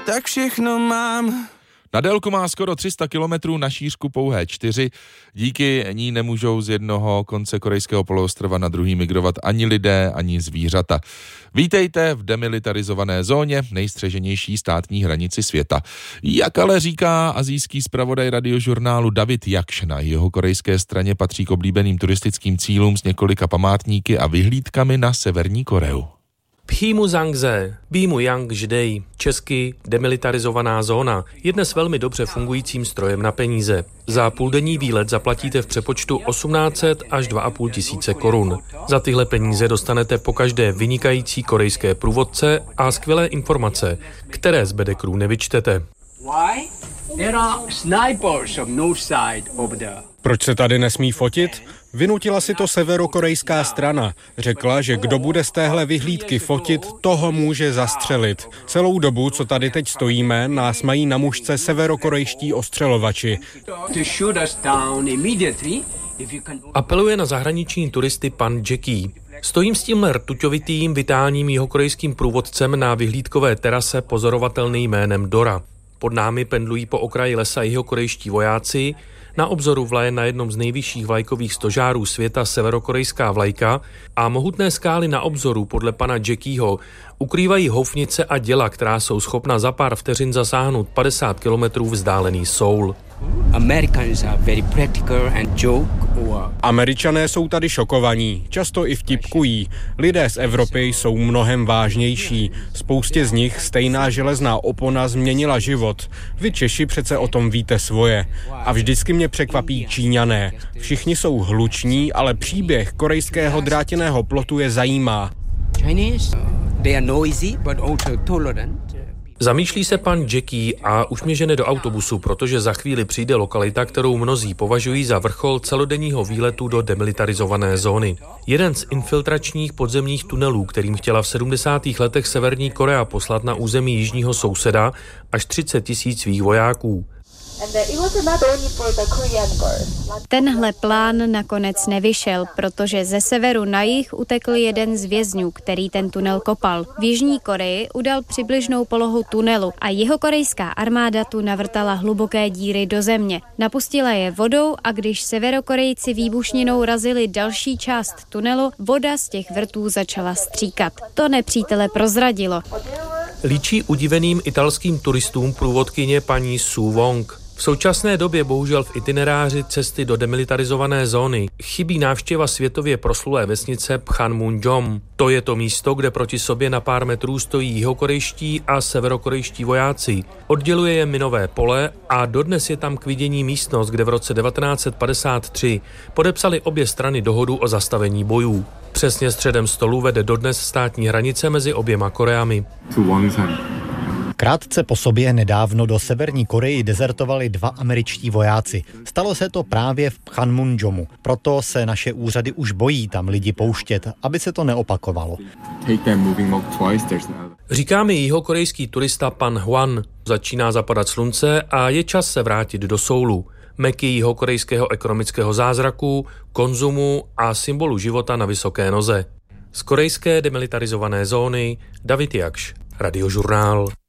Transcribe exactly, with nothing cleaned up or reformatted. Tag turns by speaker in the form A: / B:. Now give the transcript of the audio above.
A: tak všechno mám.
B: Na délku má skoro tři sta kilometrů, na šířku pouhé čtyři. Díky ní nemůžou z jednoho konce korejského poloostrova na druhý migrovat ani lidé, ani zvířata. Vítejte v demilitarizované zóně, nejstřeženější státní hranici světa. Jak ale říká asijský zpravodaj radiožurnálu David Jakš, na jeho korejské straně patří k oblíbeným turistickým cílům s několika památníky a vyhlídkami na Severní Koreu.
C: Pchimuzangze, Bimuyangždej, česky demilitarizovaná zóna, je dnes velmi dobře fungujícím strojem na peníze. Za půldenní výlet zaplatíte v přepočtu osmnáct set až dva a půl tisíce korun. Za tyhle peníze dostanete pokaždé vynikající korejské průvodce a skvělé informace, které z bedekrů nevyčtete.
D: Proč se tady nesmí fotit? Vynutila si to severokorejská strana. Řekla, že kdo bude z téhle vyhlídky fotit, toho může zastřelit. Celou dobu, co tady teď stojíme, nás mají na mušce severokorejští ostřelovači.
C: Apeluje na zahraniční turisty pan Jackie. Stojím s tímhle rtuťovitým, vitálním jihokorejským průvodcem na vyhlídkové terase pozorovatelný jménem Dora. Pod námi pendlují po okraji lesa jihokorejští vojáci, na obzoru vlaje na jednom z nejvyšších vlajkových stožárů světa severokorejská vlajka a mohutné skály na obzoru podle pana Jackieho ukrývají houfnice a děla, která jsou schopna za pár vteřin zasáhnout padesát kilometrů vzdálený Soul.
D: Američané jsou tady šokovaní, často i vtipkují. Lidé z Evropy jsou mnohem vážnější. Spoustě z nich stejná železná opona změnila život. Vy Češi přece o tom víte svoje. A vždycky mě překvapí Číňané. Všichni jsou hluční, ale příběh korejského drátěného plotu je zajímá.
C: Zamýšlí se pan Jackie a už mě žene do autobusu, protože za chvíli přijde lokalita, kterou mnozí považují za vrchol celodenního výletu do demilitarizované zóny. Jeden z infiltračních podzemních tunelů, kterým chtěla v sedmdesátých letech Severní Korea poslat na území jižního souseda až třicet tisíc svých vojáků.
E: Tenhle plán nakonec nevyšel, protože ze severu na jih utekl jeden z vězňů, který ten tunel kopal. V Jižní Koreji udal přibližnou polohu tunelu a jihokorejská armáda tu navrtala hluboké díry do země. Napustila je vodou a když Severokorejci výbušninou razili další část tunelu, voda z těch vrtů začala stříkat. To nepřítele prozradilo.
C: Líčí udiveným italským turistům průvodkyně paní Su Wong. V současné době bohužel v itineráři cesty do demilitarizované zóny chybí návštěva světově proslulé vesnice Pchanmunjom. To je to místo, kde proti sobě na pár metrů stojí jihokorejští a severokorejští vojáci. Odděluje je minové pole a dodnes je tam k vidění místnost, kde v roce devatenáct set padesát tři podepsali obě strany dohodu o zastavení bojů. Přesně středem stolu vede dodnes státní hranice mezi oběma Koreami.
F: Krátce po sobě nedávno do Severní Koreji dezertovali dva američtí vojáci. Stalo se to právě v Pchanmunjomu. Proto se naše úřady už bojí tam lidi pouštět, aby se to neopakovalo.
C: Říká mi jihokorejský turista pan Hwan. Začíná zapadat slunce a je čas se vrátit do Soulu. Meky jihokorejského ekonomického zázraku, konzumu a symbolu života na vysoké noze. Z korejské demilitarizované zóny David Jakš, Radiožurnál.